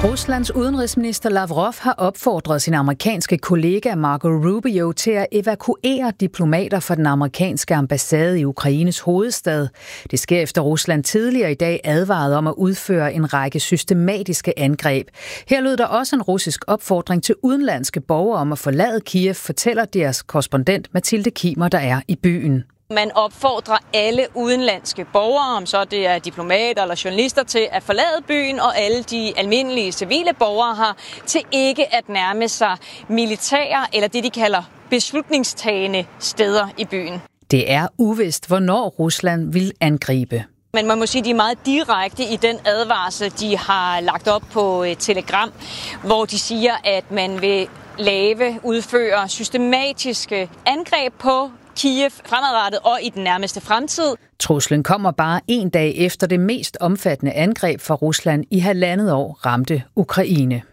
Ruslands udenrigsminister Lavrov har opfordret sin amerikanske kollega Marco Rubio til at evakuere diplomater fra den amerikanske ambassade i Ukraines hovedstad. Det sker efter Rusland tidligere i dag advarede om at udføre en række systematiske angreb. Her lød der også en russisk opfordring til udenlandske borgere om at forlade Kiev, fortæller deres korrespondent Mathilde Kimer, der er i byen. Man opfordrer alle udenlandske borgere, om så det er diplomater eller journalister, til at forlade byen, og alle de almindelige civile borgere har til ikke at nærme sig militære eller det, de kalder beslutningstagende steder i byen. Det er uvist, hvornår Rusland vil angribe. Men man må sige, at de er meget direkte i den advarsel, de har lagt op på Telegram, hvor de siger, at man vil udføre systematiske angreb på Kiev fremadrettet og i den nærmeste fremtid. Truslen kommer bare en dag efter det mest omfattende angreb fra Rusland i 1,5 år ramte Ukraine.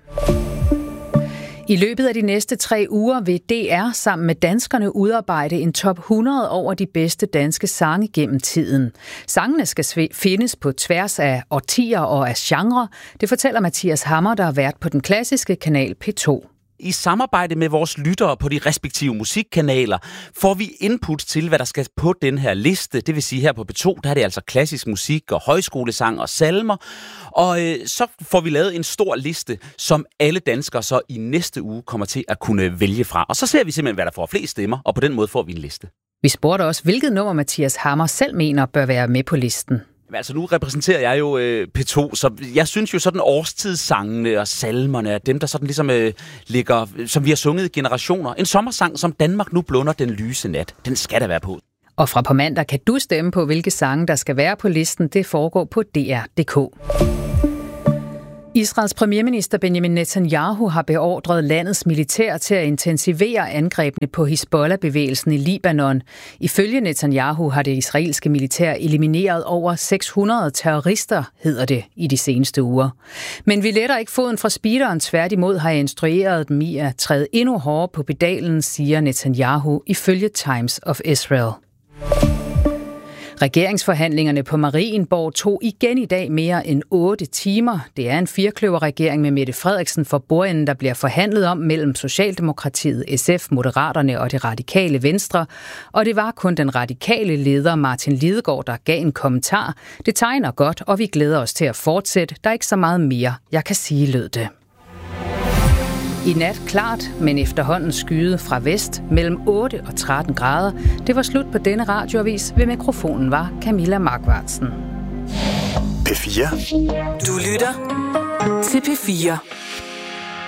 I løbet af de næste 3 uger vil DR sammen med danskerne udarbejde en top 100 over de bedste danske sange gennem tiden. Sangene skal findes på tværs af årtier og af genre. Det fortæller Mathias Hammer, der har været på den klassiske kanal P2. I samarbejde med vores lyttere på de respektive musikkanaler får vi input til, hvad der skal på den her liste. Det vil sige, her på P2, der er det altså klassisk musik og højskolesang og salmer. Og så får vi lavet en stor liste, som alle danskere så i næste uge kommer til at kunne vælge fra. Og så ser vi simpelthen, hvad der får flest stemmer, og på den måde får vi en liste. Vi spurgte også, hvilket nummer Mathias Hammer selv mener bør være med på listen. Altså nu repræsenterer jeg jo P2, så jeg synes jo sådan årstidssangene og salmerne er dem, der sådan ligesom ligger, som vi har sunget i generationer. En sommersang, som Danmark nu blunder den lyse nat. Den skal der være på. Og fra på mandag kan du stemme på, hvilke sange, der skal være på listen. Det foregår på dr.dk. Israels premierminister Benjamin Netanyahu har beordret landets militær til at intensivere angrebene på Hizbollah-bevægelsen i Libanon. Ifølge Netanyahu har det israelske militær elimineret over 600 terrorister, hedder det, i de seneste uger. Men vi letter ikke foden fra speederen, tværtimod har jeg instrueret dem i at træde endnu hårdere på pedalen, siger Netanyahu ifølge Times of Israel. Regeringsforhandlingerne på Marienborg tog igen i dag mere end 8 timer. Det er en firkløverregering med Mette Frederiksen for bordenden, der bliver forhandlet om mellem Socialdemokratiet, SF, Moderaterne og det radikale Venstre. Og det var kun den radikale leder Martin Lidegaard, der gav en kommentar. Det tegner godt, og vi glæder os til at fortsætte. Der er ikke så meget mere, jeg kan sige, lød det. I nat klart, men efterhånden skyet fra vest mellem 8 og 13 grader. Det var slut på denne radioavis. Ved mikrofonen var Camilla Markvartsen. P4. Du lytter til P4.